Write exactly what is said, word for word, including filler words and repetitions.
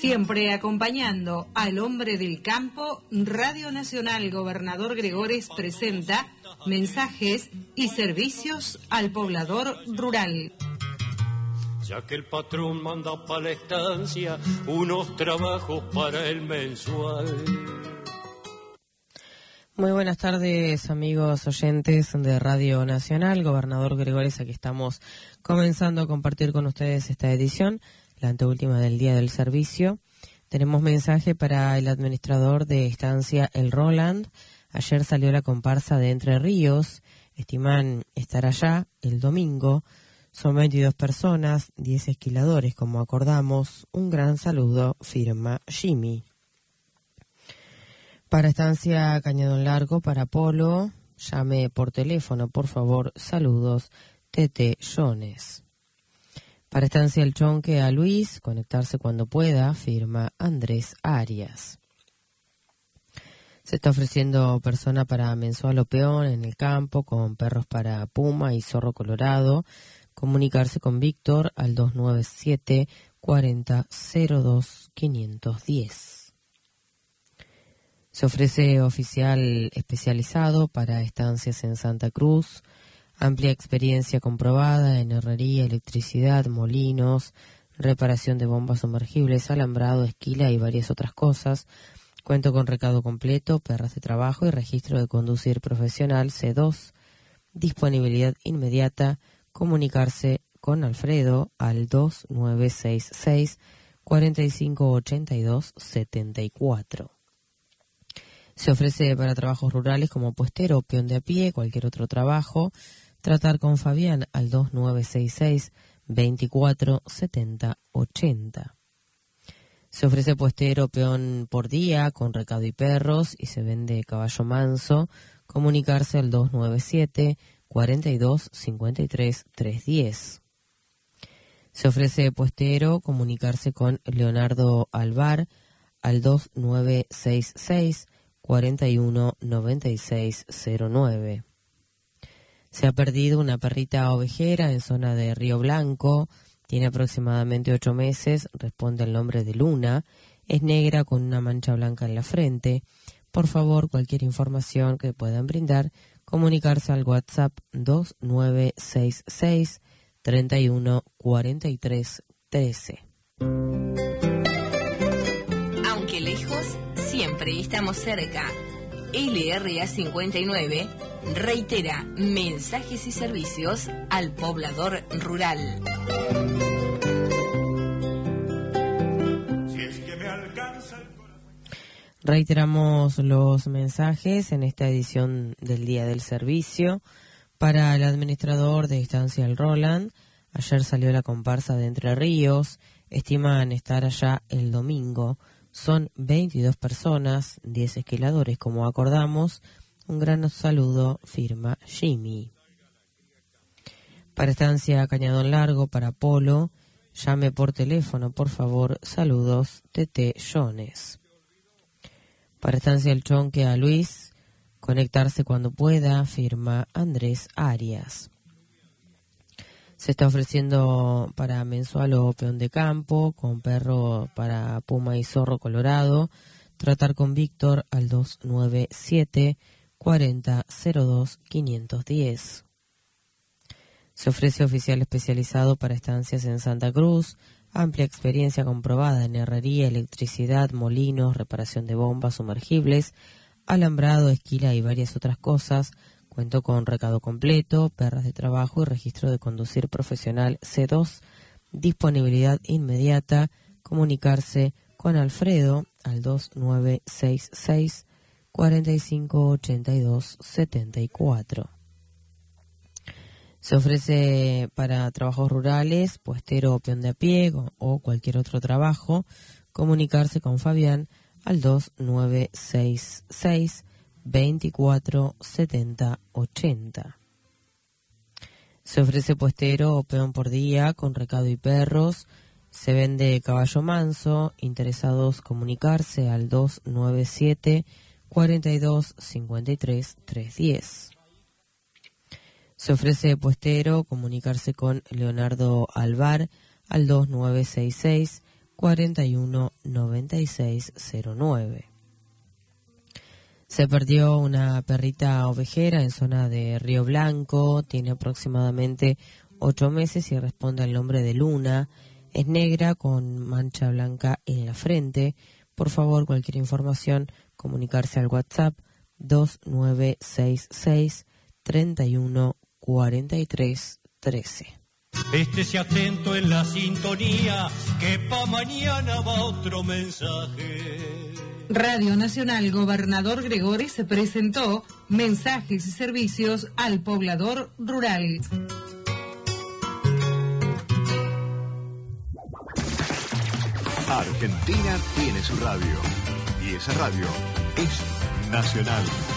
Siempre acompañando al hombre del campo, Radio Nacional Gobernador Gregores presenta mensajes y servicios al poblador rural. Ya que el patrón manda para la estancia unos trabajos para el mensual. Muy buenas tardes, amigos oyentes de Radio Nacional. Gobernador Gregores, aquí estamos comenzando a compartir con ustedes esta edición, la anteúltima del Día del Servicio. Tenemos mensaje para el administrador de estancia El Roland. Ayer salió la comparsa de Entre Ríos. Estiman estar allá el domingo. Son veintidós personas, diez esquiladores, como acordamos. Un gran saludo, firma Jimmy. Para estancia Cañadón Largo, para Polo, llame por teléfono, por favor. Saludos, Tete Jones. Para estancia El Chonque a Luis, conectarse cuando pueda, firma Andrés Arias. Se está ofreciendo persona para mensual o peón en el campo, con perros para puma y zorro colorado. Comunicarse con Víctor al dos nueve siete, cuarenta, cero dos, quinientos diez. Se ofrece oficial especializado para estancias en Santa Cruz. Amplia experiencia comprobada en herrería, electricidad, molinos, reparación de bombas sumergibles, alambrado, esquila y varias otras cosas. Cuento con recado completo, perras de trabajo y registro de conducir profesional C dos. Disponibilidad inmediata. Comunicarse con Alfredo al dos nueve seis seis, cuarenta y cinco ochenta y dos, setenta y cuatro. Se ofrece para trabajos rurales como puestero, peón de a pie, cualquier otro trabajo. Tratar con Fabián al dos nueve seis seis, veinticuatro, setenta, ochenta. Se ofrece puestero, peón por día, con recado y perros, y se vende caballo manso. Comunicarse al dos nueve siete, cuarenta y dos, cincuenta y tres, trescientos diez. Se ofrece puestero, comunicarse con Leonardo Alvar al dos nueve seis seis, cuarenta y uno, noventa y seis, cero nueve. Se ha perdido una perrita ovejera en zona de Río Blanco. Tiene aproximadamente ocho meses. Responde al nombre de Luna. Es negra con una mancha blanca en la frente. Por favor, cualquier información que puedan brindar, comunicarse al WhatsApp dos nueve seis seis, treinta y uno, cuarenta y tres, trece. Aunque lejos, siempre estamos cerca. L R A cincuenta y nueve reitera mensajes y servicios al poblador rural. Si es que me alcanza el corazón. Reiteramos los mensajes en esta edición del Día del Servicio. Para el administrador de estancia El Roland, ayer salió la comparsa de Entre Ríos. Estiman estar allá el domingo. Son veintidós personas, diez esquiladores, como acordamos. Un gran saludo, firma Jimmy. Para estancia Cañadón Largo, para Polo, llame por teléfono, por favor. Saludos, Tete Jones. Para estancia El Chonque a Luis, conectarse cuando pueda, firma Andrés Arias. Se está ofreciendo para mensual o peón de campo, con perro para puma y zorro colorado. Tratar con Víctor al dos nueve siete, cuarenta, cero dos, quinientos diez. Se ofrece oficial especializado para estancias en Santa Cruz. Amplia experiencia comprobada en herrería, electricidad, molinos, reparación de bombas sumergibles, alambrado, esquila y varias otras cosas. Cuento con recado completo, perras de trabajo y registro de conducir profesional C dos. Disponibilidad inmediata. Comunicarse con Alfredo al dos nueve seis seis, cuarenta y cinco ochenta y dos, setenta y cuatro. Se ofrece para trabajos rurales, puestero o peón de a pie o cualquier otro trabajo. Comunicarse con Fabián al dos nueve seis seis, veinticuatro, setenta, ochenta. Se ofrece puestero o peón por día con recado y perros. Se vende caballo manso. Interesados, comunicarse al dos nueve siete, cuarenta y dos, cincuenta y tres, trescientos diez. Se ofrece puestero, comunicarse con Leonardo Alvar al dos nueve seis seis, cuarenta y uno noventa y seis cero nueve. Se perdió una perrita ovejera en zona de Río Blanco, tiene aproximadamente ocho meses y responde al nombre de Luna. Es negra con mancha blanca en la frente. Por favor, cualquier información, comunicarse al WhatsApp dos nueve seis seis, treinta y uno cuarenta y tres trece. Estése atento en la sintonía, que pa' mañana va otro mensaje. Radio Nacional Gobernador Gregores se presentó mensajes y servicios al poblador rural. Argentina tiene su radio y esa radio es Nacional.